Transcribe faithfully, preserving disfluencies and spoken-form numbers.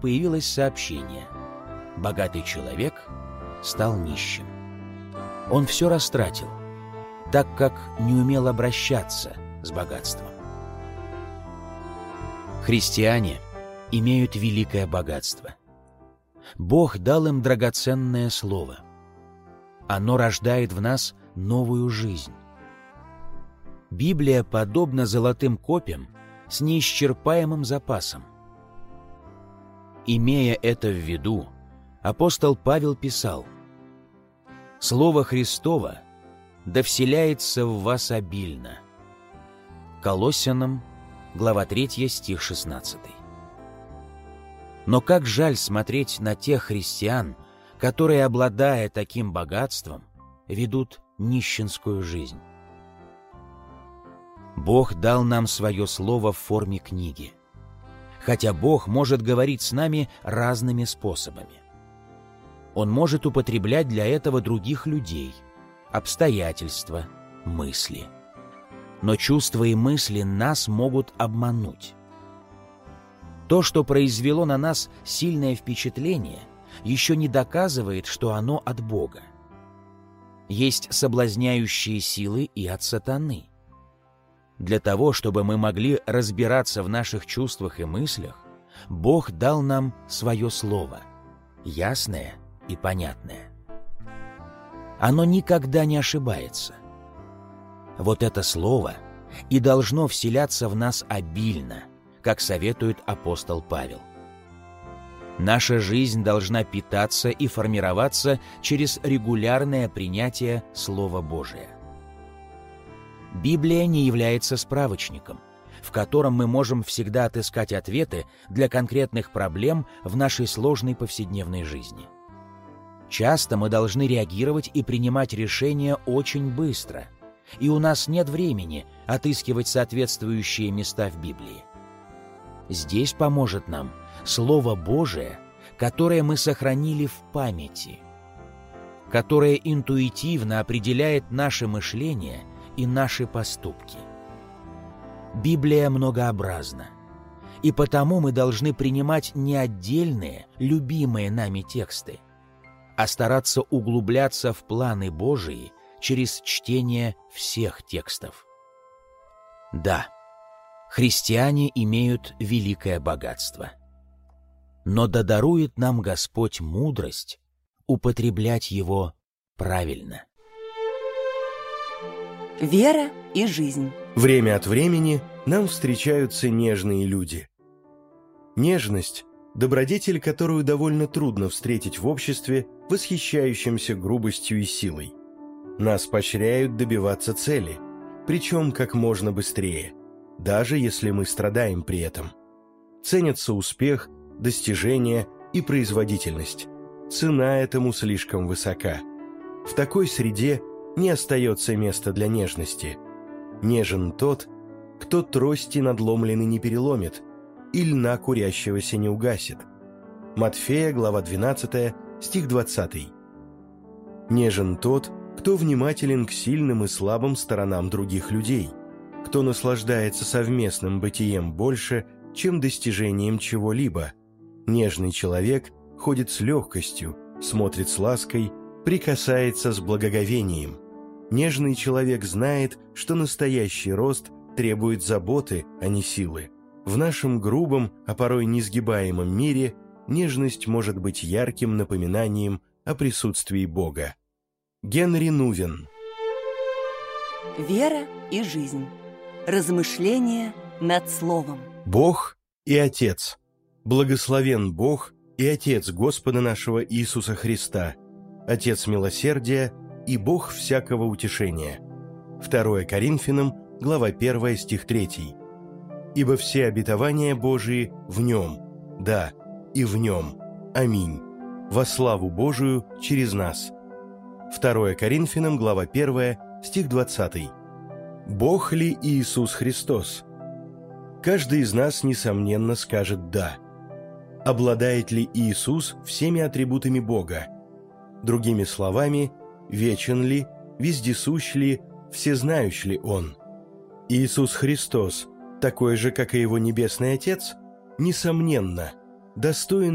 появилось сообщение: богатый человек стал нищим. Он все растратил, так как не умел обращаться с богатством. Христиане имеют великое богатство. Бог дал им драгоценное слово. Оно рождает в нас новую жизнь. Библия подобна золотым копьям с неисчерпаемым запасом. Имея это в виду, апостол Павел писал: «Слово Христово да вселяется в вас обильно». Колоссянам, глава третья, стих шестнадцатый. Но как жаль смотреть на тех христиан, которые, обладая таким богатством, ведут нищенскую жизнь. Бог дал нам свое слово в форме книги, хотя Бог может говорить с нами разными способами. Он может употреблять для этого других людей, обстоятельства, мысли. Но чувства и мысли нас могут обмануть. То, что произвело на нас сильное впечатление, еще не доказывает, что оно от Бога. Есть соблазняющие силы и от сатаны. Для того, чтобы мы могли разбираться в наших чувствах и мыслях, Бог дал нам свое слово, ясное и понятное. Оно никогда не ошибается. Вот это слово и должно вселяться в нас обильно, как советует апостол Павел. Наша жизнь должна питаться и формироваться через регулярное принятие Слова Божия. Библия не является справочником, в котором мы можем всегда отыскать ответы для конкретных проблем в нашей сложной повседневной жизни. Часто мы должны реагировать и принимать решения очень быстро, и у нас нет времени отыскивать соответствующие места в Библии. Здесь поможет нам Слово Божие, которое мы сохранили в памяти, которое интуитивно определяет наше мышление и наши поступки. Библия многообразна, и потому мы должны принимать не отдельные, любимые нами тексты, а стараться углубляться в планы Божии через чтение всех текстов. Да, христиане имеют великое богатство. Но да дарует нам Господь мудрость употреблять его правильно. Вера и жизнь. Время от времени нам встречаются нежные люди. Нежность – добродетель, которую довольно трудно встретить в обществе, восхищающемся грубостью и силой. Нас поощряют добиваться цели, причем как можно быстрее, даже если мы страдаем при этом. Ценятся успех, достижения и производительность. Цена этому слишком высока. В такой среде не остается места для нежности. Нежен тот, кто трости надломленной не переломит и льна курящегося не угасит. Матфея, глава двенадцатая, стих двадцатый. Нежен тот, кто внимателен к сильным и слабым сторонам других людей, кто наслаждается совместным бытием больше, чем достижением чего-либо. Нежный человек ходит с легкостью, смотрит с лаской, прикасается с благоговением. Нежный человек знает, что настоящий рост требует заботы, а не силы. В нашем грубом, а порой несгибаемом мире нежность может быть ярким напоминанием о присутствии Бога. Генри Нувен. Вера и жизнь. Размышления над Словом. Бог и Отец. Благословен Бог и Отец Господа нашего Иисуса Христа, Отец милосердия и Бог всякого утешения. Второе Коринфянам, глава первая, стих третий. Ибо все обетования Божии в Нем, да, и в Нем. Аминь. Во славу Божию через нас. Второе Коринфянам, глава первая, стих двадцатый. Бог ли Иисус Христос? Каждый из нас, несомненно, скажет «да». Обладает ли Иисус всеми атрибутами Бога? Другими словами, вечен ли, вездесущ ли, всезнающ ли Он? Иисус Христос такой же, как и Его Небесный Отец? Несомненно, достоин